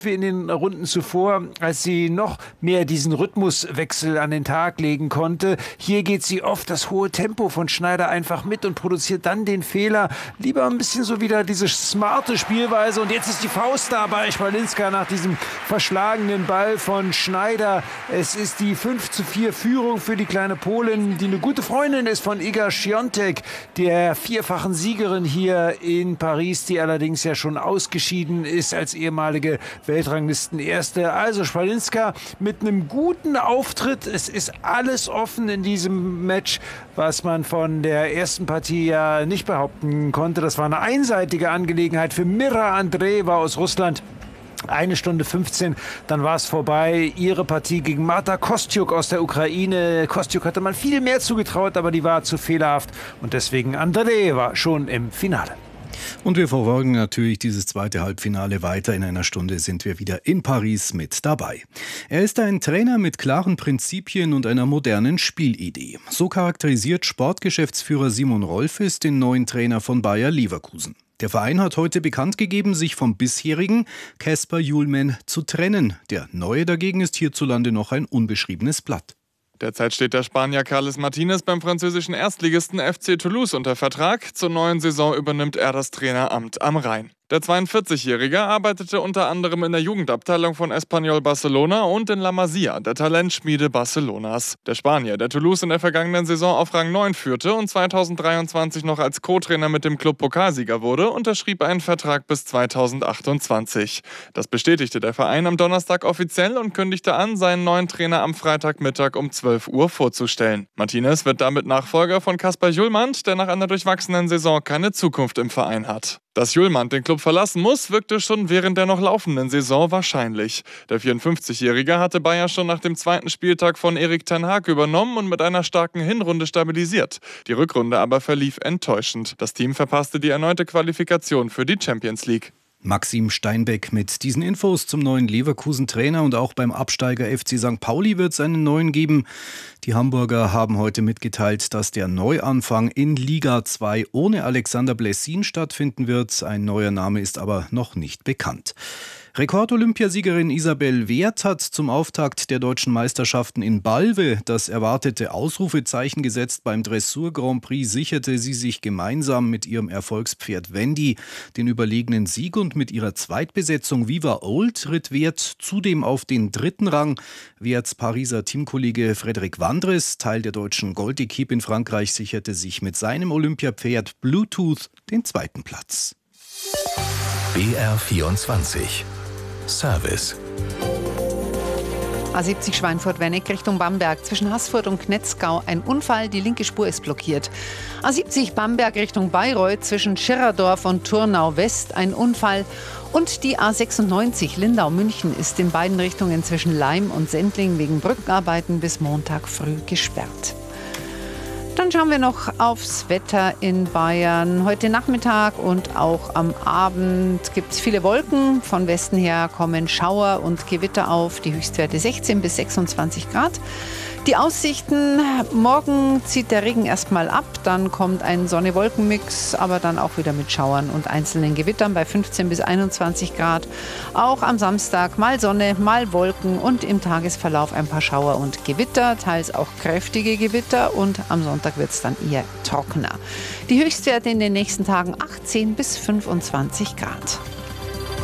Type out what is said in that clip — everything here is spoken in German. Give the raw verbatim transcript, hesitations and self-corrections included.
wie in den Runden zuvor, als sie noch mehr diesen Rhythmuswechsel an den Tag legen konnte. Hier geht sie oft das hohe Tempo von Schneider einfach mit und produziert dann den Fehler. Lieber ein bisschen so wieder diese smarte Spielweise. Und jetzt ist die Faust da bei Schwalinska nach diesem verschlagenen Ball von Schneider. Es ist die fünf zu vier Führung für die kleine Polin, die eine gute Freundin ist von Iga Świątek, der vierfachen Siegerin hier in Paris, die allerdings ja schon ausgeschieden ist als ehemalige Weltranglisten-Erste. Also Schwalinska mit einem guten Auftritt. Es ist alles offen in diesem Match, was man von der ersten Partie ja nicht behaupten konnte. Das war eine einseitige Angelegenheit für Mira Andreeva aus Russland. Eine Stunde fünfzehn, dann war es vorbei. Ihre Partie gegen Marta Kostyuk aus der Ukraine. Kostyuk hatte man viel mehr zugetraut, aber die war zu fehlerhaft. Und deswegen Andreeva schon im Finale. Und wir verfolgen natürlich dieses zweite Halbfinale weiter. In einer Stunde sind wir wieder in Paris mit dabei. Er ist ein Trainer mit klaren Prinzipien und einer modernen Spielidee. So charakterisiert Sportgeschäftsführer Simon Rolfes den neuen Trainer von Bayer Leverkusen. Der Verein hat heute bekannt gegeben, sich vom bisherigen Kasper Hjulmand zu trennen. Der neue dagegen ist hierzulande noch ein unbeschriebenes Blatt. Derzeit steht der Spanier Carles Martinez beim französischen Erstligisten F C Toulouse unter Vertrag. Zur neuen Saison übernimmt er das Traineramt am Rhein. Der zweiundvierzigjährige arbeitete unter anderem in der Jugendabteilung von Espanyol Barcelona und in La Masia, der Talentschmiede Barcelonas. Der Spanier, der Toulouse in der vergangenen Saison auf Rang neun führte und zweitausenddreiundzwanzig noch als Co-Trainer mit dem Club Pokalsieger wurde, unterschrieb einen Vertrag bis zweitausendachtundzwanzig. Das bestätigte der Verein am Donnerstag offiziell und kündigte an, seinen neuen Trainer am Freitagmittag um zwölf Uhr vorzustellen. Martinez wird damit Nachfolger von Kasper Hjulmand, der nach einer durchwachsenen Saison keine Zukunft im Verein hat. Dass Hjulmand den Club verlassen muss, wirkte schon während der noch laufenden Saison wahrscheinlich. Der vierundfünfzigjährige hatte Bayer schon nach dem zweiten Spieltag von Erik ten Hag übernommen und mit einer starken Hinrunde stabilisiert. Die Rückrunde aber verlief enttäuschend. Das Team verpasste die erneute Qualifikation für die Champions League. Maxim Steinbeck mit diesen Infos zum neuen Leverkusen-Trainer und auch beim Absteiger F C Sankt Pauli wird es einen neuen geben. Die Hamburger haben heute mitgeteilt, dass der Neuanfang in Liga zwei ohne Alexander Blessin stattfinden wird. Ein neuer Name ist aber noch nicht bekannt. Rekord-Olympiasiegerin Isabel Wert hat zum Auftakt der deutschen Meisterschaften in Balve das erwartete Ausrufezeichen gesetzt. Beim Dressur-Grand Prix sicherte sie sich gemeinsam mit ihrem Erfolgspferd Wendy den überlegenen Sieg und mit ihrer Zweitbesetzung Viva Old ritt Wert zudem auf den dritten Rang. Werts Pariser Teamkollege Frederik Wandres, Teil der deutschen Gold-Equipe in Frankreich, sicherte sich mit seinem Olympiapferd Bluetooth den zweiten Platz. B R vierundzwanzig Service. A siebzig Schweinfurt-Wernick Richtung Bamberg. Zwischen Haßfurt und Knetzgau ein Unfall, die linke Spur ist blockiert. A siebzig Bamberg Richtung Bayreuth zwischen Schirrerdorf und Turnau West ein Unfall. Und die A sechsundneunzig Lindau-München ist in beiden Richtungen zwischen Laim und Sendling wegen Brückenarbeiten bis Montag früh gesperrt. Dann schauen wir noch aufs Wetter in Bayern. Heute Nachmittag und auch am Abend gibt es viele Wolken. Von Westen her kommen Schauer und Gewitter auf. Die Höchstwerte sechzehn bis sechsundzwanzig Grad. Die Aussichten, morgen zieht der Regen erstmal ab, dann kommt ein Sonne-Wolken-Mix, aber dann auch wieder mit Schauern und einzelnen Gewittern bei fünfzehn bis einundzwanzig Grad. Auch am Samstag mal Sonne, mal Wolken und im Tagesverlauf ein paar Schauer und Gewitter, teils auch kräftige Gewitter und am Sonntag wird es dann eher trockener. Die Höchstwerte in den nächsten Tagen achtzehn bis fünfundzwanzig Grad.